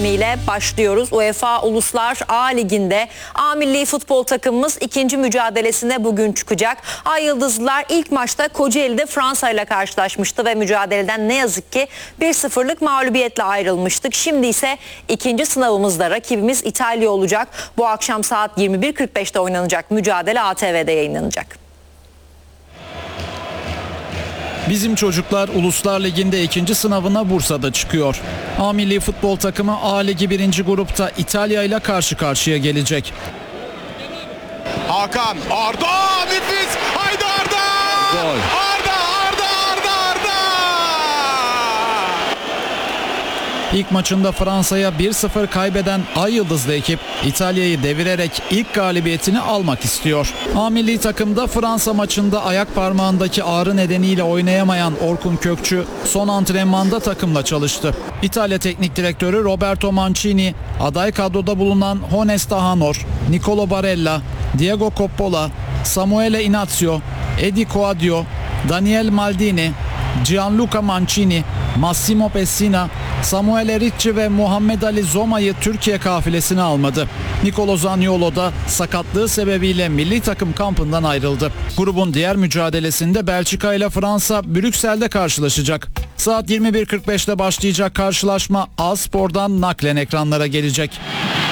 ile başlıyoruz. UEFA Uluslar A Ligi'nde A milli futbol takımımız ikinci mücadelesine bugün çıkacak. Ay Yıldızlılar ilk maçta Kocaeli'de Fransa ile karşılaşmıştı ve mücadeleden ne yazık ki 1-0'lık mağlubiyetle ayrılmıştık. Şimdi ise ikinci sınavımızda rakibimiz İtalya olacak. Bu akşam saat 21.45'te oynanacak mücadele ATV'de yayınlanacak. Bizim çocuklar Uluslar Ligi'nde ikinci sınavına Bursa'da çıkıyor. A milli futbol takımı A Ligi 1. grupta İtalya ile karşı karşıya gelecek. Hakan, Arda, nefis, haydi Arda! Gol. Arda! İlk maçında Fransa'ya 1-0 kaybeden Ay Yıldızlı ekip İtalya'yı devirerek ilk galibiyetini almak istiyor. A milli takımda Fransa maçında ayak parmağındaki ağrı nedeniyle oynayamayan Orkun Kökçü son antrenmanda takımla çalıştı. İtalya Teknik Direktörü Roberto Mancini, aday kadroda bulunan Jones Tahanor, Nicolo Barella, Diego Coppola, Samuele Ignazio, Edi Coadio, Daniel Maldini, Gianluca Mancini, Massimo Pessina, Samuele Ricci ve Muhammed Ali Zoma'yı Türkiye kafilesine almadı. Nicolo Zaniolo da sakatlığı sebebiyle milli takım kampından ayrıldı. Grubun diğer mücadelesinde Belçika ile Fransa Brüksel'de karşılaşacak. Saat 21.45'te başlayacak karşılaşma A Spor'dan naklen ekranlara gelecek.